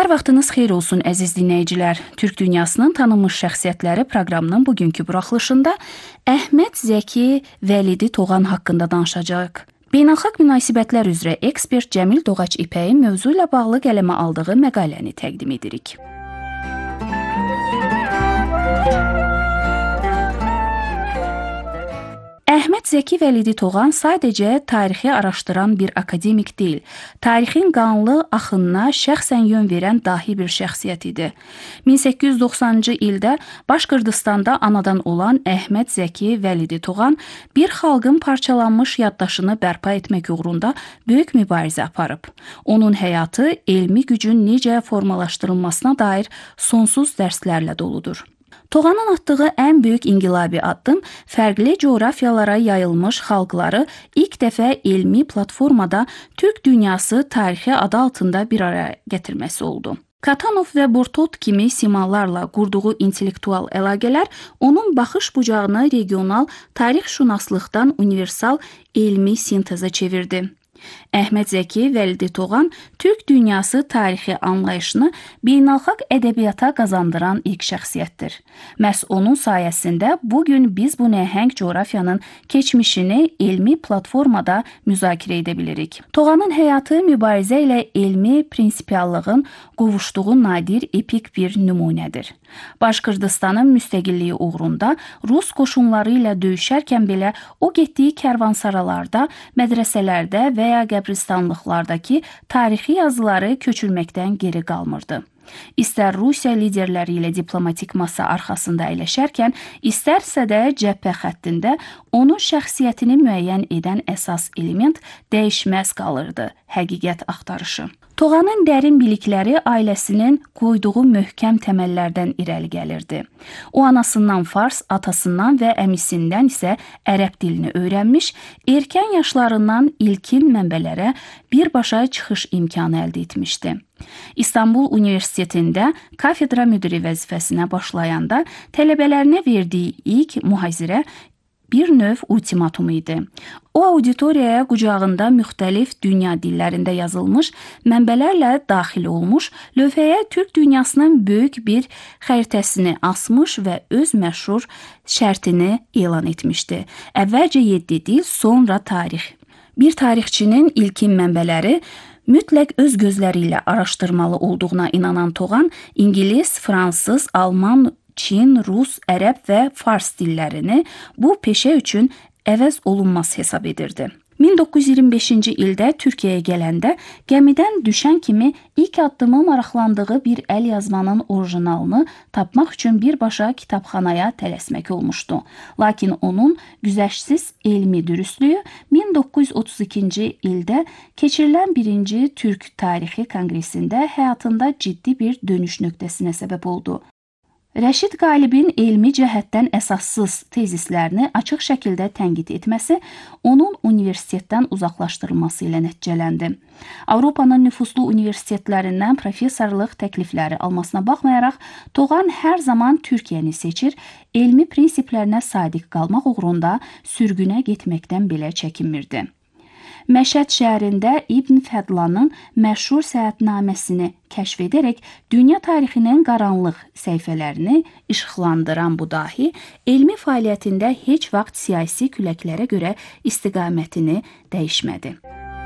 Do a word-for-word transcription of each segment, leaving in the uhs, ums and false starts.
Hər vaxtınız xeyir olsun, əziz dinləyicilər. Türk dünyasının tanınmış şəxsiyyətləri proqramının bugünkü buraxılışında Əhməd Zəki Vəlidi Toğan haqqında danışacağıq. Beynəlxalq münasibətlər üzrə ekspert Cəmil Doğaç İpəyin mövzu ilə bağlı qələmə aldığı məqaləni təqdim edirik. Əhməd Zəki Vəlidi Toğan sadəcə tarixi araşdıran bir akademik deyil, tarixin qanlı axınına şəxsən yön verən dahi bir şəxsiyyət idi. min səkkiz yüz doxsanıncı ildə Başqırdistanda anadan olan Əhməd Zəki Vəlidi Toğan bir xalqın parçalanmış yaddaşını bərpa etmək uğrunda böyük mübarizə aparıb. Onun həyatı elmi gücün necə formalaşdırılmasına dair sonsuz dərslərlə doludur. Toğanın atdığı ən böyük inqilabi addım fərqli coğrafiyalara yayılmış xalqları ilk dəfə elmi platformada Türk dünyası tarixi adı altında bir araya gətirməsi oldu. Katanov və Bortot kimi simalarla qurduğu intellektual əlaqələr onun baxış bucağını regional tarixşünaslıqdan universal elmi sintezə çevirdi. Əhməd Zəki Vəlidi Toğan Türk dünyası tarixi anlayışını beynəlxalq ədəbiyyata qazandıran ilk şəxsiyyətdir. Məhz onun sayəsində bugün biz bu nəhəng coğrafiyanın keçmişini elmi platformada müzakirə edə bilirik. Toğanın həyatı mübarizə ilə elmi prinsipiallığın qovuşduğu nadir epik bir nümunədir. Başqırdistanın müstəqilliyi uğrunda Rus qoşunları ilə döyüşərkən belə o getdiyi kərvansaralarda, mədrəsələrdə və ya qəbristanlıqlardakı tarixi yazıları köçürməkdən geri qalmırdı. İstər Rusiya liderləri ilə diplomatik masa arxasında əyləşərkən, istərsə də cəbhə xəttində onun şəxsiyyətini müəyyən edən əsas element dəyişməz qalırdı: həqiqət axtarışı. Toğanın dərin bilikləri ailəsinin qoyduğu möhkəm təməllərdən irəli gəlirdi. O anasından fars, atasından və əmisindən isə ərəb dilini öyrənmiş, erkən yaşlarından ilkin mənbələrə birbaşa çıxış imkanı əldə etmişdi. İstanbul Universitetində kafedra müdiri vəzifəsinə başlayanda tələbələrinə verdiyi ilk mühazirə bir növ ultimatum idi. O auditoriyaya qucağında müxtəlif dünya dillərində yazılmış mənbələrlə daxil olmuş, lövhəyə Türk dünyasının böyük bir xəritəsini asmış və öz məşhur şərtini elan etmişdi. Əvvəlcə yeddi dil, sonra tarix. Bir tarixçinin ilkin mənbələri mütləq öz gözləri ilə araşdırmalı olduğuna inanan Toğan, İngilis, Fransız, Alman, Çin, Rus, ərəb və fars dillərini bu peşə üçün əvəz olunmaz hesab edirdi. min doqquz yüz iyirmi beşinci ildə Türkiyəyə gələndə gəmidən düşən kimi ilk addımı maraqlandığı bir əl yazmanın orijinalını tapmaq üçün birbaşa kitabxanaya tələsmək olmuşdu. Lakin onun güzəştsiz elmi dürüstlüyü min doqquz yüz otuz ikinci ildə keçirilən birinci Türk Tarixi Konqresində həyatında ciddi bir dönüş nöqtəsinə səbəb oldu. Rəşid Qalibin elmi cəhətdən əsassız tezislərini açıq şəkildə tənqid etməsi onun universitetdən uzaqlaşdırılması ilə nəticələndi. Avropanın nüfuzlu universitetlərindən professorluq təklifləri almasına baxmayaraq, Toğan hər zaman Türkiyəni seçir, elmi prinsiplərinə sadiq qalmaq uğrunda sürgünə getməkdən belə çəkinmirdi. Məşəd şəhərində İbn Fədlanın məşhur səyahətnaməsini kəşf edərək dünya tarixinin qaranlıq səhifələrini işıqlandıran bu dahi, elmi fəaliyyətində heç vaxt siyasi küləklərə görə istiqamətini dəyişmədi.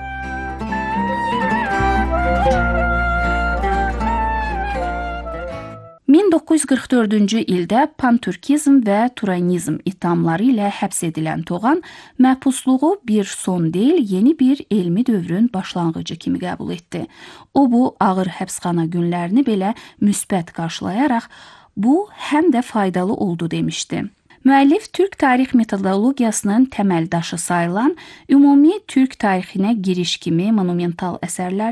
min doqquz yüz qırx dördüncü ildə pantürkizm və turanizm ithamları ilə həbs edilən Toğan, məhbusluğu bir son deyil, yeni bir elmi dövrün başlanğıcı kimi qəbul etdi. O, bu ağır həbsxana günlərini belə müsbət qarşılayaraq, bu həm də faydalı oldu demişdi. Müəllif Türk tarix metodologiyasının təməl daşı sayılan Ümumi Türk tarixinə giriş kimi monumental əsərlər